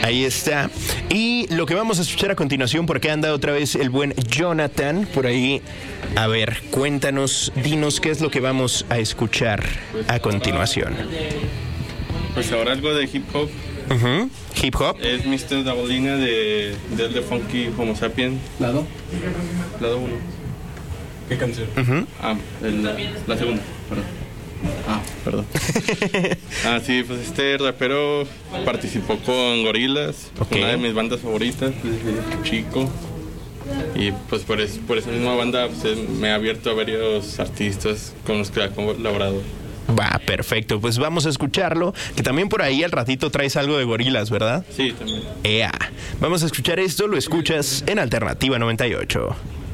Ahí está. Y lo que vamos a escuchar a continuación, porque anda otra vez el buen Jonathan por ahí. A ver, cuéntanos, dinos qué es lo que vamos a escuchar a continuación. Pues ahora algo de hip hop. Uh-huh. Hip hop. Es Mr. Dabolina de The Funky Homo Sapien. ¿Lado? Lado 1. ¿Qué canción? Uh-huh. La segunda, perdón. Sí, pues este rapero participó con Gorillaz, Okay. una de mis bandas favoritas desde chico. Y pues por esa misma banda pues, me ha abierto a varios artistas con los que ha colaborado. Va, perfecto. Pues vamos a escucharlo. Que también por ahí al ratito traes algo de Gorillaz, ¿verdad? Sí, también. Vamos a escuchar esto. Lo escuchas en Alternativa 98.